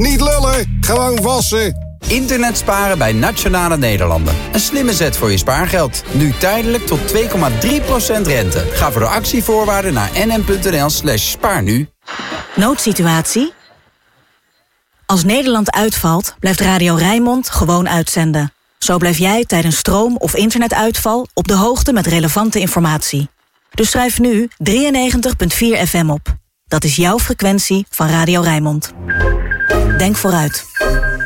Niet lullen, gewoon wassen. Internet sparen bij Nationale Nederlanden. Een slimme zet voor je spaargeld. Nu tijdelijk tot 2,3% rente. Ga voor de actievoorwaarden naar nm.nl/spaarnu. Noodsituatie? Als Nederland uitvalt, blijft Radio Rijnmond gewoon uitzenden. Zo blijf jij tijdens stroom- of internetuitval op de hoogte met relevante informatie. Dus schrijf nu 93.4 FM op. Dat is jouw frequentie van Radio Rijnmond. Denk vooruit.